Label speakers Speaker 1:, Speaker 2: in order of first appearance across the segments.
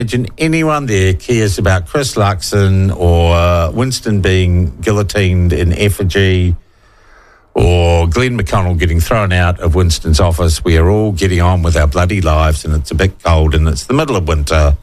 Speaker 1: imagine anyone there cares about Chris Luxon or Winston being guillotined in effigy or Glenn McConnell getting thrown out of Winston's office. We are all getting on with our bloody lives, and it's a bit cold and it's the middle of winter,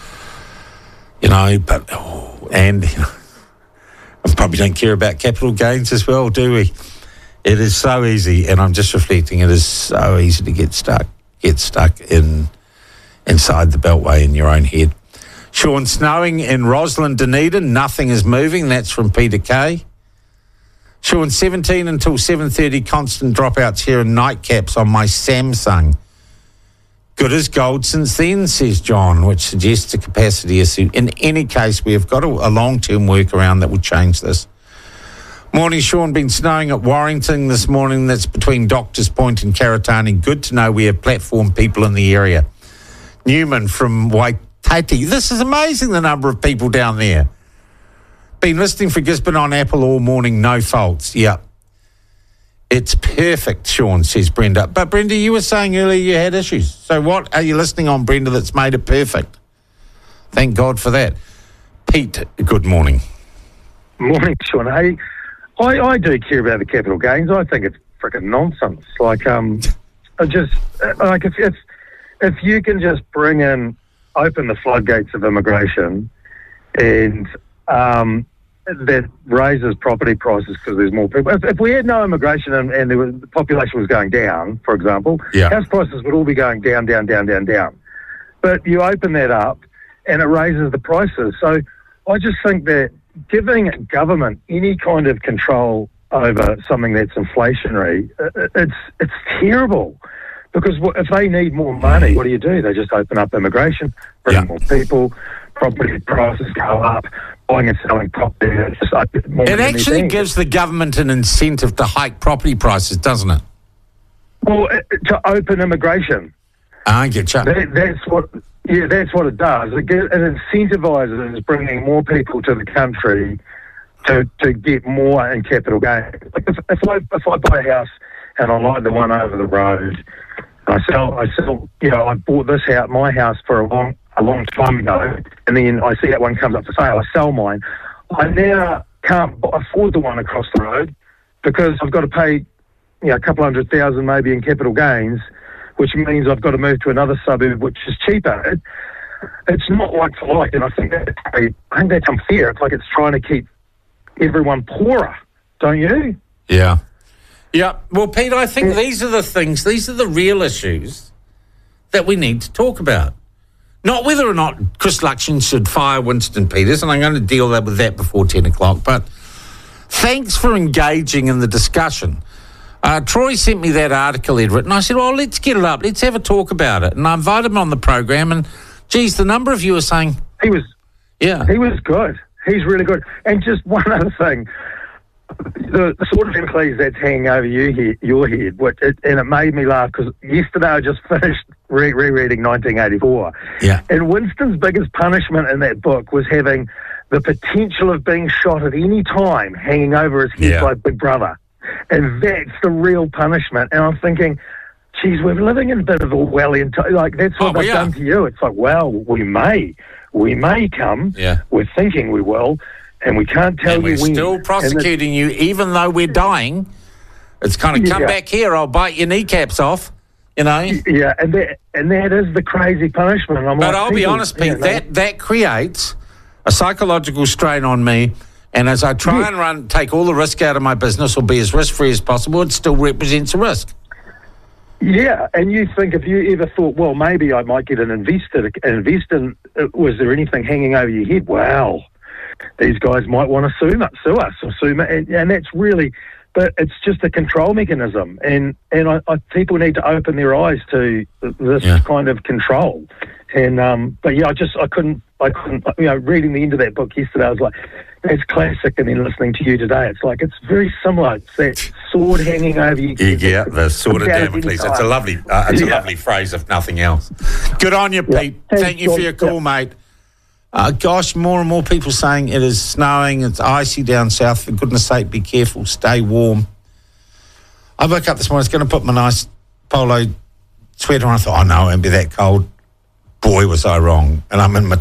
Speaker 1: and we probably don't care about capital gains as well, do we? It is so easy, and I'm just reflecting, it is so easy to get stuck inside the Beltway in your own head. Sean, snowing in Roslyn, Dunedin, nothing is moving. That's from Peter Kay. Sean, 17 until 7:30, constant dropouts here in nightcaps on my Samsung. Good as gold since then, says John, which suggests a capacity issue. In any case, we have got a long-term workaround that will change this. Morning, Sean. Been snowing at Warrington this morning. That's between Doctors Point and Karatani. Good to know we have platform people in the area. Newman from Waititi. This is amazing, the number of people down there. Been listening for Gisborne on Apple all morning, no faults. Yep. It's perfect, Sean, says Brenda. But Brenda, you were saying earlier you had issues. So what are you listening on, Brenda, that's made it perfect? Thank God for that. Pete, good morning.
Speaker 2: Morning, Sean. Hey, I do care about the capital gains. I think it's freaking nonsense. If you can just open the floodgates of immigration, and that raises property prices because there's more people. If we had no immigration and the population was going down, for example, house prices would all be going down. But you open that up and it raises the prices. So I just think that giving government any kind of control over something that's inflationary, it's terrible. Because if they need more money, what do? They just open up immigration, bring more people, property prices go up, buying and selling property.
Speaker 1: It actually gives the government an incentive to hike property prices, doesn't it?
Speaker 2: Well, to open immigration.
Speaker 1: I get you.
Speaker 2: That's what it does. It incentivises bringing more people to the country to get more in capital gain. Like if I buy a house and I like the one over the road, I sell. I bought my house for a long time ago, and then I see that one comes up for sale. I sell mine. I now can't afford the one across the road because I've got to pay, a couple $100,000 maybe in capital gains, which means I've got to move to another suburb which is cheaper. It's not like for like, and I think that's unfair. It's like it's trying to keep everyone poorer, don't you?
Speaker 1: Yeah. Yeah, well, Pete, I think these are the real issues that we need to talk about. Not whether or not Chris Luxon should fire Winston Peters, and I'm going to deal with that before 10 o'clock, but thanks for engaging in the discussion. Troy sent me that article he'd written. I said, well, let's get it up. Let's have a talk about it. And I invited him on the program, and, geez, the number of you are saying...
Speaker 2: He was good. He's really good. And just one other thing... The sort of employees that's hanging over your head, and it made me laugh because yesterday I just finished rereading 1984.
Speaker 1: Yeah.
Speaker 2: And Winston's biggest punishment in that book was having the potential of being shot at any time hanging over his head by Big Brother. And that's the real punishment. And I'm thinking, geez, we're living in a bit of a Orwellian time. Like, that's what they've done to you. It's like, well, we may come. Yeah. We're thinking we will. And we can't tell you when.
Speaker 1: We're still prosecuting you, even though we're dying. It's kind of, come back here, I'll bite your kneecaps off,
Speaker 2: Yeah, and that is the crazy punishment.
Speaker 1: But I'll be honest, Pete, that creates a psychological strain on me. And as I try and take all the risk out of my business or be as risk-free as possible, it still represents a risk.
Speaker 2: Yeah, and you think, if you ever thought, well, maybe I might get an investor, was there anything hanging over your head? Wow. These guys might want to sue us, and that's really, but it's just a control mechanism, and people need to open their eyes to this kind of control. And I couldn't. Reading the end of that book yesterday, I was like, that's classic. And then listening to you today, it's like it's very similar. It's that sword hanging over you.
Speaker 1: Yeah, the sword of Damocles. It's a lovely phrase, if nothing else. Good on you, Pete. Thank you for your call, mate. More and more people saying it is snowing, it's icy down south. For goodness sake, be careful, stay warm. I woke up this morning, I was going to put my nice polo sweater on. I thought, no, it won't be that cold. boy, was I wrong. And I'm in my